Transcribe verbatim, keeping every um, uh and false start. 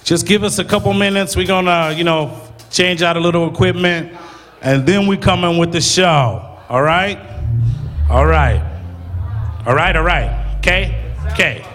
Just give us a couple minutes. We're gonna, you know, change out a little equipment, and then we come in with the show. All right? All right. All right, all right. Okay? Okay.